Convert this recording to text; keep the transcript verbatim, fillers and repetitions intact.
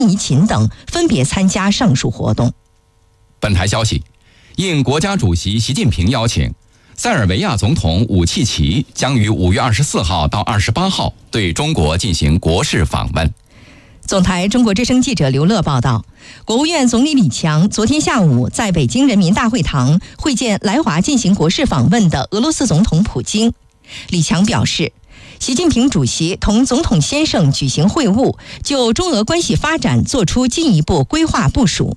尼琴等分别参加上述活动。 本台消息，应国家主席习近平邀请，塞尔维亚总统武契奇将于五月二十四号到二十八号对中国进行国事访问。 总台中国之声记者刘乐报道，国务院总理李强昨天下午在北京人民大会堂会见来华进行国事访问的俄罗斯总统普京。李强表示，习近平主席同总统先生举行会晤，就中俄关系发展作出进一步规划部署。